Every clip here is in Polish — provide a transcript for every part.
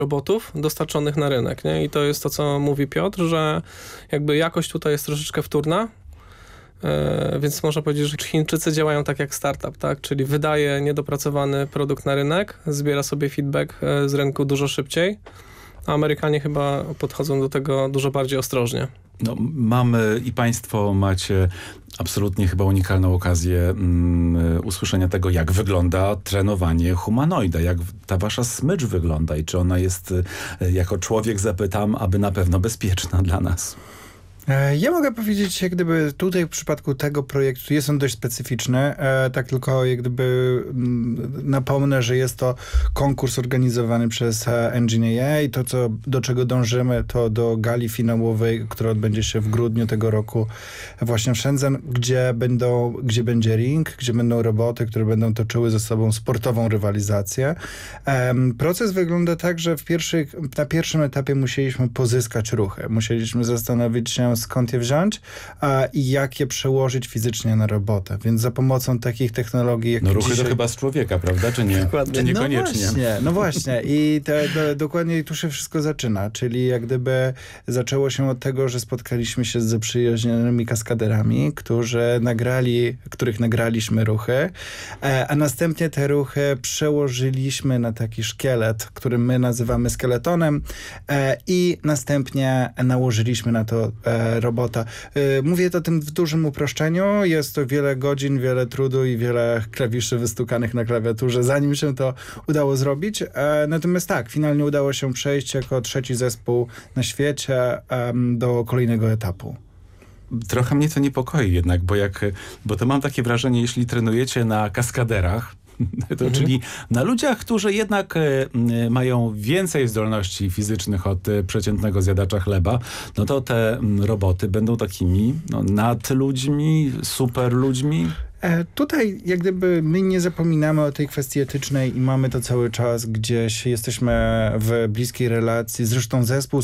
robotów dostarczonych na rynek, nie? I to jest to, co mówi Piotr, że jakby jakość tutaj jest troszeczkę wtórna, więc można powiedzieć, że Chińczycy działają tak jak startup, tak? Czyli wydaje niedopracowany produkt na rynek, zbiera sobie feedback z rynku dużo szybciej, a Amerykanie chyba podchodzą do tego dużo bardziej ostrożnie. No, mamy i państwo macie absolutnie chyba unikalną okazję usłyszenia tego, jak wygląda trenowanie humanoida, jak ta wasza smycz wygląda i czy ona jest, jako człowiek zapytam, aby na pewno bezpieczna dla nas. Ja mogę powiedzieć, jak gdyby tutaj w przypadku tego projektu jest on dość specyficzny, tak tylko jak gdyby napomnę, że jest to konkurs organizowany przez Engine.ai i to, do czego dążymy, to do gali finałowej, która odbędzie się w grudniu tego roku właśnie w Shenzhen, gdzie będzie ring, gdzie będą roboty, które będą toczyły ze sobą sportową rywalizację. Proces wygląda tak, że na pierwszym etapie musieliśmy pozyskać ruchy. Musieliśmy zastanowić się, skąd je wziąć i jak je przełożyć fizycznie na robotę. Więc za pomocą takich technologii jak ruchy dzisiaj... to chyba z człowieka, prawda? Czy nie? Dokładnie. Czy niekoniecznie? No właśnie. I dokładnie tu się wszystko zaczyna. Czyli jak gdyby zaczęło się od tego, że spotkaliśmy się z zaprzyjaźnionymi kaskaderami, których nagraliśmy ruchy, a następnie te ruchy przełożyliśmy na taki szkielet, który my nazywamy skeletonem i następnie nałożyliśmy na to robota. Mówię to tym w dużym uproszczeniu. Jest to wiele godzin, wiele trudu i wiele klawiszy wystukanych na klawiaturze, zanim się to udało zrobić. Natomiast tak, finalnie udało się przejść jako trzeci zespół na świecie do kolejnego etapu. Trochę mnie to niepokoi jednak, bo to mam takie wrażenie, jeśli trenujecie na kaskaderach, to czyli na ludziach, którzy jednak mają więcej zdolności fizycznych od przeciętnego zjadacza chleba, no to te roboty będą takimi nadludźmi, super ludźmi. Tutaj jak gdyby my nie zapominamy o tej kwestii etycznej i mamy to cały czas gdzieś, jesteśmy w bliskiej relacji, zresztą zespół,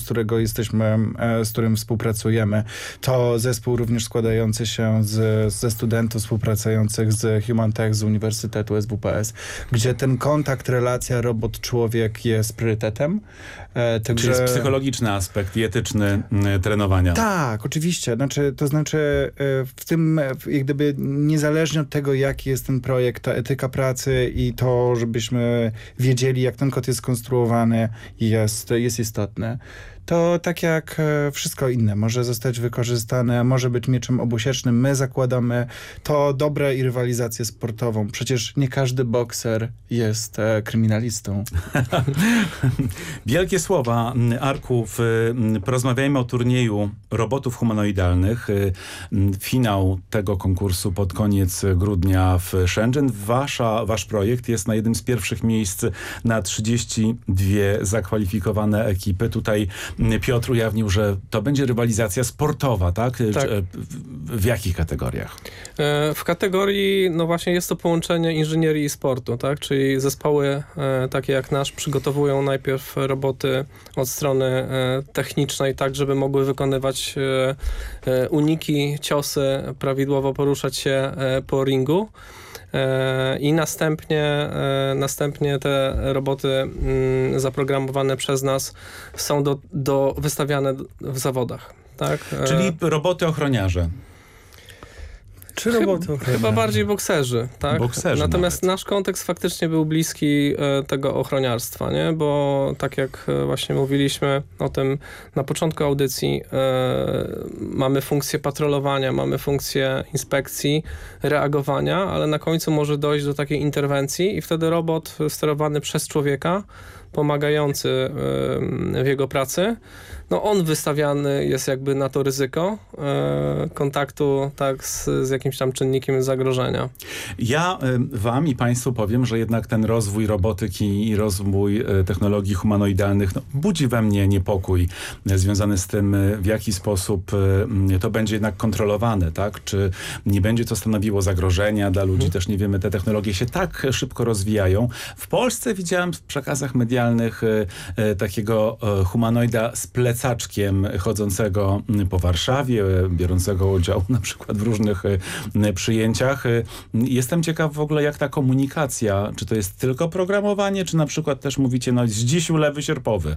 z którym współpracujemy, to zespół również składający się ze studentów współpracujących z HumanTech z Uniwersytetu SWPS, gdzie ten kontakt, relacja robot-człowiek jest priorytetem. Czyli jest psychologiczny aspekt i etyczny trenowania. Tak, oczywiście. To znaczy w tym jak gdyby niezależnie od tego, jaki jest ten projekt, ta etyka pracy i to, żebyśmy wiedzieli, jak ten kod jest skonstruowany, jest istotne. To tak jak wszystko inne może zostać wykorzystane, może być mieczem obusiecznym. My zakładamy to dobre i rywalizację sportową. Przecież nie każdy bokser jest kryminalistą. Wielkie słowa, Arku. Porozmawiajmy o turnieju robotów humanoidalnych. Finał tego konkursu pod koniec grudnia w Shenzhen. Wasz projekt jest na jednym z pierwszych miejsc na 32 zakwalifikowane ekipy. Tutaj Piotr ujawnił, że to będzie rywalizacja sportowa, tak? Tak. W jakich kategoriach? W kategorii, no właśnie jest to połączenie inżynierii i sportu, tak? Czyli zespoły takie jak nasz przygotowują najpierw roboty od strony technicznej, tak żeby mogły wykonywać uniki, ciosy, prawidłowo poruszać się po ringu. I następnie te roboty zaprogramowane przez nas są wystawiane w zawodach. Tak? Czyli roboty ochroniarze. Czy roboty? Chyba bardziej bokserzy, tak? Bokserzy Natomiast nawet. nasz kontekst faktycznie był bliski tego ochroniarstwa, nie? Bo tak jak właśnie mówiliśmy o tym na początku audycji, mamy funkcję patrolowania, mamy funkcję inspekcji, reagowania, ale na końcu może dojść do takiej interwencji i wtedy robot sterowany przez człowieka, pomagający w jego pracy, no on wystawiany jest jakby na to ryzyko kontaktu tak z jakimś tam czynnikiem zagrożenia. Ja wam i państwu powiem, że jednak ten rozwój robotyki i rozwój technologii humanoidalnych budzi we mnie niepokój związany z tym, w jaki sposób to będzie jednak kontrolowane, tak? Czy nie będzie to stanowiło zagrożenia dla ludzi? Też nie wiemy, te technologie się tak szybko rozwijają. W Polsce widziałem w przekazach medialnych humanoidalnych, takiego humanoida z plecaczkiem chodzącego po Warszawie, biorącego udział na przykład w różnych przyjęciach. Jestem ciekaw w ogóle, jak ta komunikacja, czy to jest tylko programowanie, czy na przykład też mówicie, no dziś lewy sierpowy.